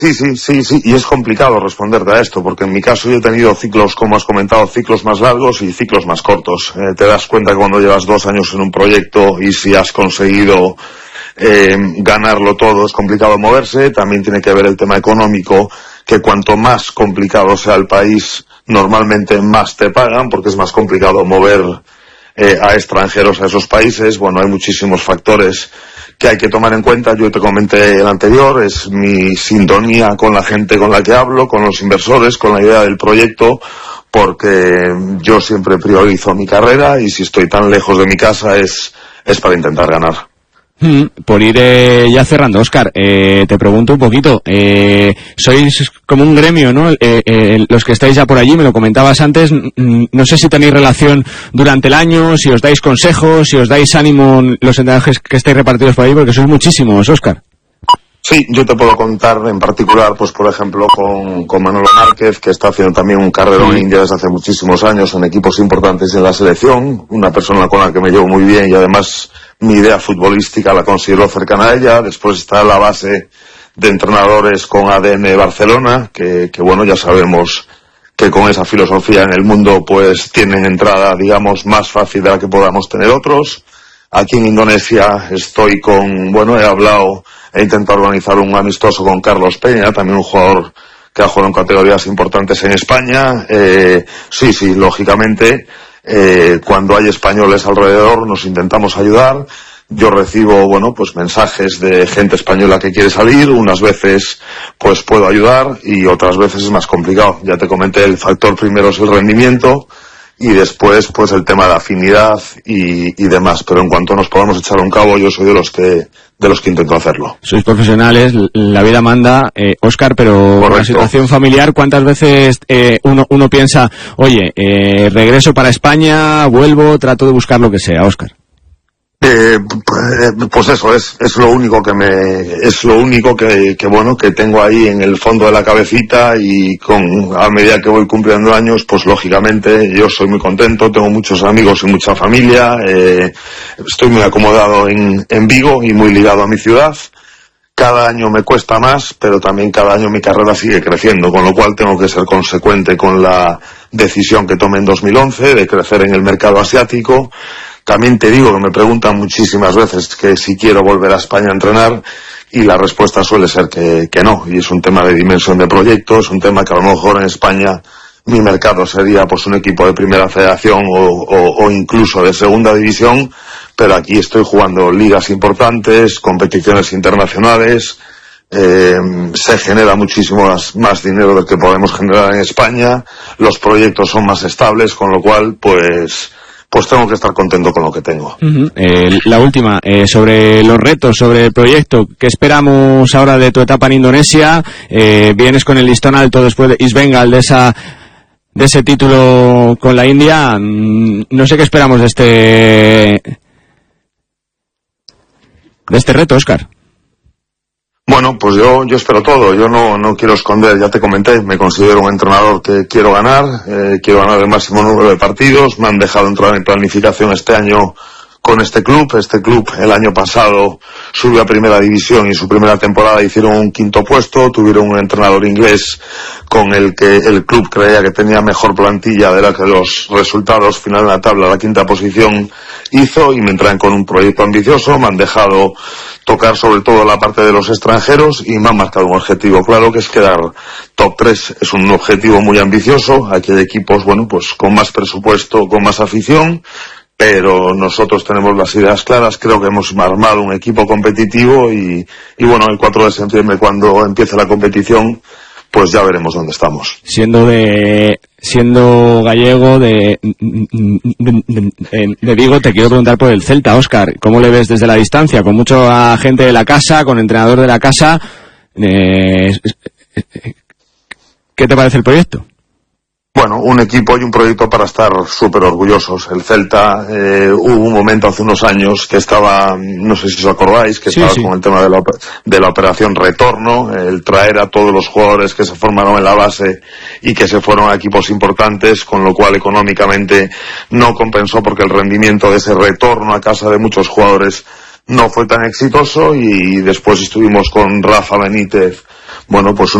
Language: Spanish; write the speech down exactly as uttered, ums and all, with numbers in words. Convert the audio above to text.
Sí, sí, sí, sí, y es complicado responderte a esto, porque en mi caso yo he tenido ciclos, como has comentado, ciclos más largos y ciclos más cortos. Eh, te das cuenta que cuando llevas dos años en un proyecto y si has conseguido eh, ganarlo todo es complicado moverse. También tiene que ver el tema económico, que cuanto más complicado sea el país, normalmente más te pagan, porque es más complicado mover eh, a extranjeros a esos países. Bueno, hay muchísimos factores que hay que tomar en cuenta. Yo te comenté el anterior, es mi sintonía con la gente con la que hablo, con los inversores, con la idea del proyecto, porque yo siempre priorizo mi carrera y si estoy tan lejos de mi casa es, es para intentar ganar. Mm, por ir eh, ya cerrando, Óscar, eh, te pregunto un poquito, eh, sois como un gremio, ¿no? Eh, eh, los que estáis ya por allí, me lo comentabas antes, mm, no sé si tenéis relación durante el año, si os dais consejos, si os dais ánimo los entrenadores que estáis repartidos por ahí, porque sois muchísimos, Óscar. Sí, yo te puedo contar en particular, pues por ejemplo, con, con Manolo Márquez, que está haciendo también un carrerón en India desde hace muchísimos años en equipos importantes en la selección, una persona con la que me llevo muy bien y además mi idea futbolística la considero cercana a ella. Después está la base de entrenadores con A D N Barcelona, que, que bueno, ya sabemos que con esa filosofía en el mundo pues tienen entrada, digamos, más fácil de la que podamos tener otros. Aquí en Indonesia estoy con, bueno, he hablado, he intentado organizar un amistoso con Carlos Peña, también un jugador que ha jugado en categorías importantes en España. Eh, sí, sí, lógicamente, eh, cuando hay españoles alrededor nos intentamos ayudar. Yo recibo, bueno, pues mensajes de gente española que quiere salir, unas veces pues puedo ayudar y otras veces es más complicado. Ya te comenté, el factor primero es el rendimiento y después pues el tema de afinidad y, y demás, pero en cuanto nos podamos echar un cabo yo soy de los que de los que intento hacerlo. Sois profesionales, la vida manda, eh, Óscar, pero con la situación familiar, ¿cuántas veces eh, uno uno piensa, oye, eh, regreso para España, vuelvo, trato de buscar lo que sea, Óscar? Eh, pues eso es es lo único que me es lo único que, que bueno que tengo ahí en el fondo de la cabecita y con a medida que voy cumpliendo años pues lógicamente yo soy muy contento, tengo muchos amigos y mucha familia, eh, estoy muy acomodado en, en Vigo y muy ligado a mi ciudad. Cada año me cuesta más, pero también cada año mi carrera sigue creciendo, con lo cual tengo que ser consecuente con la decisión que tomé en dos mil once de crecer en el mercado asiático. También te digo que me preguntan muchísimas veces que si quiero volver a España a entrenar y la respuesta suele ser que, que no, y es un tema de dimensión de proyecto, es un tema que a lo mejor en España mi mercado sería pues un equipo de primera federación o, o, o incluso de segunda división, pero aquí estoy jugando ligas importantes, competiciones internacionales, eh, se genera muchísimo más, más dinero del que podemos generar en España, los proyectos son más estables, con lo cual pues pues tengo que estar contento con lo que tengo. Uh-huh. Eh, la última, eh, sobre los retos, sobre el proyecto, ¿qué esperamos ahora de tu etapa en Indonesia? Eh, vienes con el listón alto después de East Bengal, de esa de ese título con la India. No sé qué esperamos de este de este reto, Óscar. Bueno, pues yo yo espero todo, yo no no quiero esconder, ya te comenté, me considero un entrenador que quiero ganar, eh, quiero ganar el máximo número de partidos, me han dejado entrar en planificación este año con este club, este club el año pasado subió a primera división y en su primera temporada hicieron un quinto puesto, tuvieron un entrenador inglés con el que el club creía que tenía mejor plantilla de la que los resultados final de la tabla, la quinta posición hizo, y me traen con un proyecto ambicioso, me han dejado tocar sobre todo la parte de los extranjeros y me han marcado un objetivo claro que es quedar top tres, es un objetivo muy ambicioso, aquí hay equipos, bueno, pues con más presupuesto, con más afición, pero nosotros tenemos las ideas claras, creo que hemos armado un equipo competitivo y, y bueno, el cuatro de septiembre cuando empiece la competición, pues ya veremos dónde estamos. Siendo de siendo gallego de, de, de Vigo, te quiero preguntar por el Celta, Óscar, ¿cómo le ves desde la distancia? Con mucha gente de la casa, con entrenador de la casa, eh, ¿qué te parece el proyecto? Bueno, un equipo y un proyecto para estar súper orgullosos. El Celta, eh, hubo un momento hace unos años que estaba, no sé si os acordáis, que sí, estaba sí. con el tema de la, de la operación retorno, el traer a todos los jugadores que se formaron en la base y que se fueron a equipos importantes, con lo cual económicamente no compensó porque el rendimiento de ese retorno a casa de muchos jugadores no fue tan exitoso y después estuvimos con Rafa Benítez bueno, pues